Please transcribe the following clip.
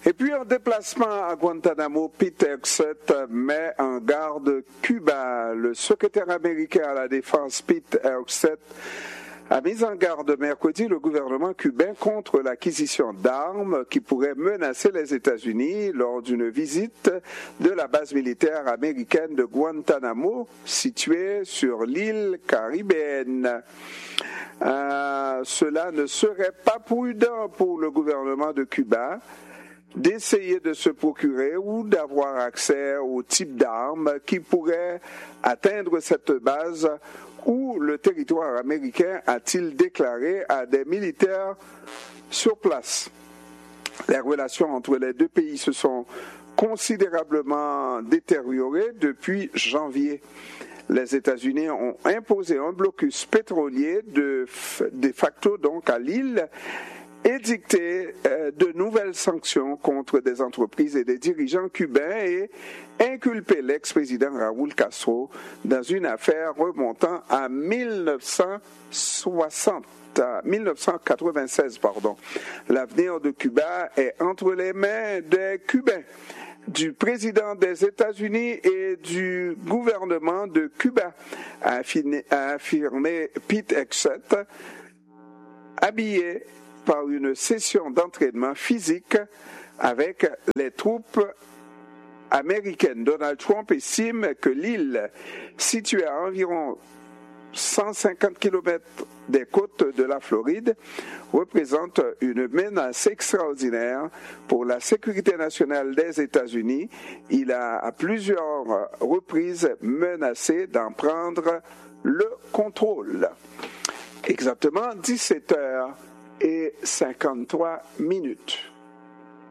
Et puis en déplacement à Guantanamo, Pete Hegseth met en garde Cuba. Le secrétaire américain à la défense, Pete Hegseth, a mis en garde mercredi le gouvernement cubain contre l'acquisition d'armes qui pourraient menacer les États-Unis lors d'une visite de la base militaire américaine de Guantanamo, située sur l'île caribéenne. Cela ne serait pas prudent pour le gouvernement de Cuba d'essayer de se procurer ou d'avoir accès au type d'armes qui pourraient atteindre cette base ou le territoire américain, a-t-il déclaré à des militaires sur place. Les relations entre les deux pays se sont considérablement détériorées depuis janvier. Les États-Unis ont imposé un blocus pétrolier de facto donc à l'île et dicté de nouvelles sanctions contre des entreprises et des dirigeants cubains et inculpé l'ex-président Raúl Castro dans une affaire remontant à 1996. L'avenir de Cuba est entre les mains des Cubains, du président des États-Unis et du gouvernement de Cuba, a affirmé Pete Hegseth, habillé par une session d'entraînement physique avec les troupes américaines. Donald Trump estime que l'île, située à environ 150 km des côtes de la Floride, représente une menace extraordinaire pour la sécurité nationale des États-Unis. Il a à plusieurs reprises menacé d'en prendre le contrôle. Exactement 17h53.